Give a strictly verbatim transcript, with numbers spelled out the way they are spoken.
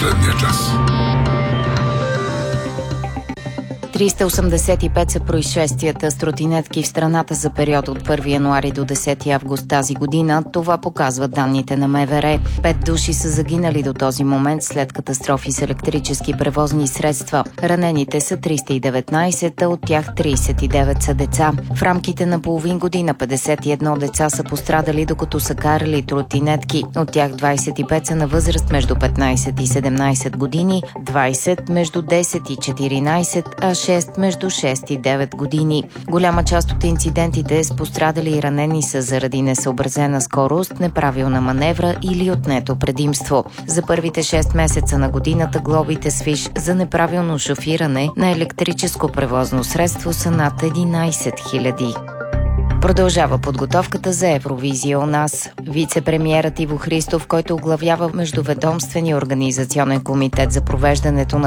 последния час. триста осемдесет и пет са происшествията с тротинетки в страната за период от първи януари до десети август тази година. Това показват данните на МВР. Пет души са загинали до този момент след катастрофи с електрически превозни средства. Ранените са триста и деветнайсет, а от тях трийсет и девет са деца. В рамките на половин година петдесет и едно деца са пострадали, докато са карали тротинетки. От тях двайсет и пет са на възраст между петнайсет и седемнайсет години, двайсет между десет и четиринайсет, а шест между шест и девет години. Голяма част от инцидентите с пострадали и ранени са заради несъобразена скорост, неправилна маневра или отнето предимство. За първите шест месеца на годината глобите с фиш за неправилно шофиране на електрическо превозно средство са над единайсет хиляди. Продължава подготовката за Евровизия у нас. Вице-премиерът Иво Христов, който оглавява Междуведомствения организационен комитет за провеждането на